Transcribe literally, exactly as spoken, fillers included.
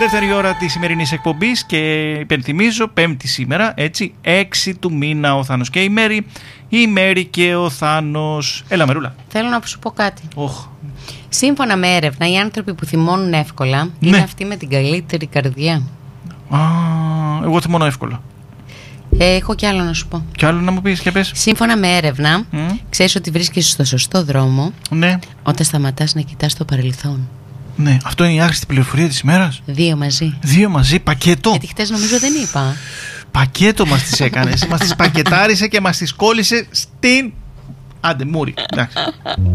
Δεύτερη ώρα της σημερινής εκπομπής και υπενθυμίζω, Πέμπτη σήμερα, έτσι, έξι του μήνα ο Θάνος και η Μέρη, η Μέρη και ο Θάνος. Έλα Μερούλα. Θέλω να σου πω κάτι. Oh. Σύμφωνα με έρευνα, οι άνθρωποι που θυμώνουν εύκολα ναι. είναι αυτοί με την καλύτερη καρδιά. Α, εγώ θυμώνω εύκολα. Ε, έχω κι άλλο να σου πω. Κι άλλο να μου πεις και πες. Σύμφωνα με έρευνα, mm. ξέρεις ότι βρίσκεσαι στο σωστό δρόμο ναι. όταν σταματάς να κοιτάς το παρελθόν. Ναι, αυτό είναι η άχρηστη πληροφορία της ημέρας. Δύο μαζί. Δύο μαζί, πακέτο. Γιατί χτες νομίζω δεν είπα. Πακέτο μας τις έκανες. Μας τις πακετάρισε και μας τις κόλλησε στην... Άντε, μούρι. Εντάξει.